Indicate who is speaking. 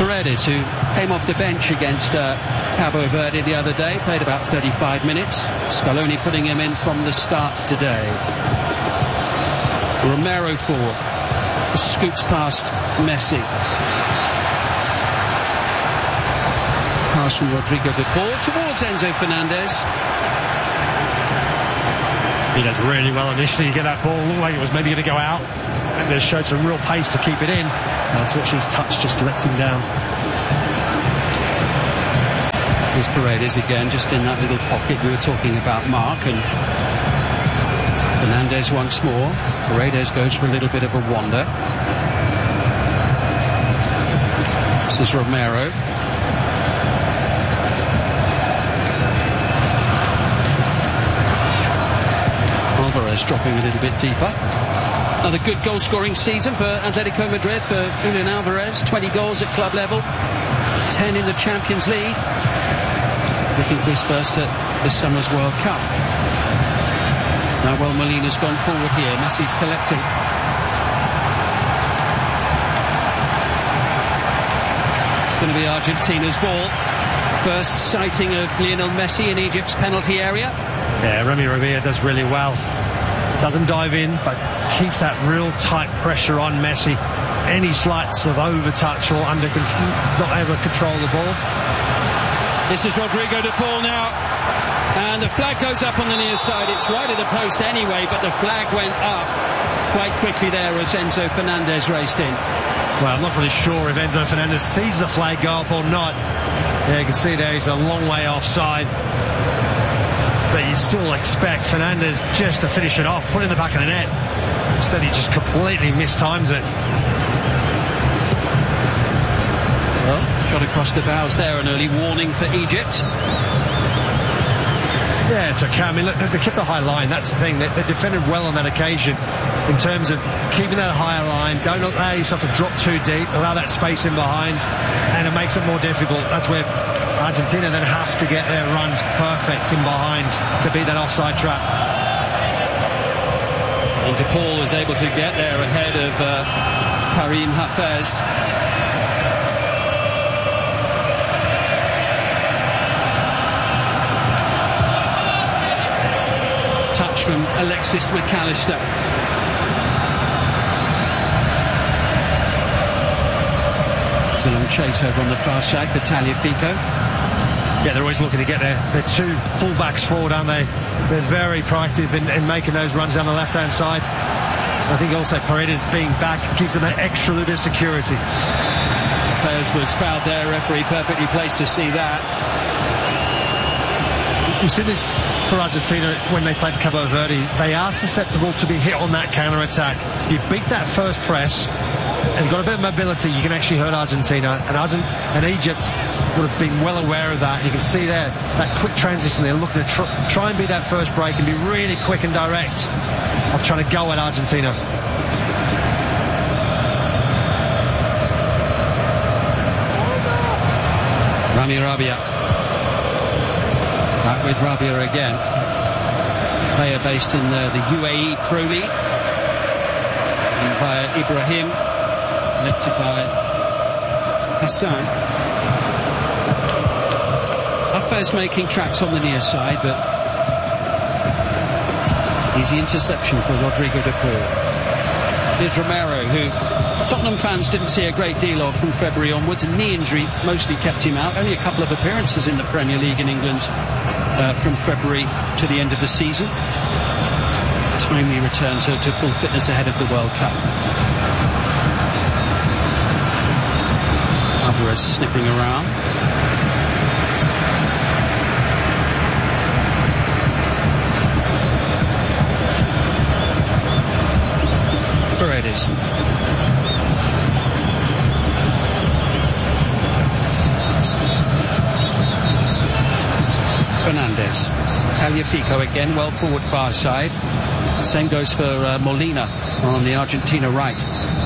Speaker 1: Paredes, who came off the bench against Cabo Verde the other day, played about 35 minutes. Scaloni putting him in from the start today. Romero scoots past Messi. Pass from Rodrigo de Paul towards Enzo Fernandez.
Speaker 2: He does really well initially. You get that ball, looked like it was maybe going to go out, and just showed some real pace to keep it in. Unfortunately, his touch just lets him down.
Speaker 1: Here's Paredes again, just in that little pocket we were talking about, Mark, and Fernandez once more. Paredes goes for a little bit of a wander. This is Romero. Alvarez dropping a little bit deeper. Another good goal-scoring season for Atletico Madrid, for Julian Alvarez. 20 goals at club level, 10 in the Champions League. Looking for his first at this summer's World Cup. Now, well, Molina's gone forward here. Messi's collecting. It's going to be Argentina's ball. First sighting of Lionel Messi in Egypt's penalty area.
Speaker 2: Yeah, Remy Rabia does really well. Doesn't dive in, but keeps that real tight pressure on Messi. Any slight sort of overtouch or not able to control the ball.
Speaker 1: This is Rodrigo de Paul now, and the flag goes up on the near side. It's right at the post anyway, but the flag went up quite quickly there as Enzo Fernandez raced in.
Speaker 2: Well, I'm not really sure if Enzo Fernandez sees the flag go up or not. Yeah, you can see there he's a long way offside. But you'd still expect Fernandez just to finish it off, put it in the back of the net. Instead he just completely mistimes it.
Speaker 1: Well, shot across the bows there, an early warning for Egypt.
Speaker 2: Yeah, it's okay. I mean, look, they kept a high line. That's the thing. They defended well on that occasion in terms of keeping that higher line. Don't allow yourself to drop too deep. Allow that space in behind, and it makes it more difficult. That's where Argentina then have to get their runs perfect in behind to beat that offside trap.
Speaker 1: And De Paul was able to get there ahead of Karim Hafez. Touch from Alexis McAllister. It's a long chase over on the far side for Tagliafico.
Speaker 2: Yeah, they're always looking to get their two full-backs forward, aren't they? They're very proactive in making those runs down the left-hand side. I think also Paredes being back gives them that extra little bit of security.
Speaker 1: Perez was fouled there, referee perfectly placed to see that.
Speaker 2: You see this for Argentina when they played Cabo Verde. They are susceptible to be hit on that counter-attack. If you beat that first press and got a bit of mobility, you can actually hurt Argentina. And Egypt would have been well aware of that. You can see there that quick transition. They're looking to try and beat that first break and be really quick and direct of trying to go at Argentina.
Speaker 1: Rami Rabia. Back with Rabia again. Player based in the UAE Pro League. And by Ibrahim. Lifted by Hassan. Hafez making tracks on the near side, but easy interception for Rodrigo de Paul. Here's Romero, who Tottenham fans didn't see a great deal of from February onwards. A knee injury mostly kept him out. Only a couple of appearances in the Premier League in England from February to the end of the season. Timely return to full fitness ahead of the World Cup. Alvarez sniffing around. Paredes. Fernandez. Tagliafico again, well forward far side. Same goes for Molina on the Argentina right.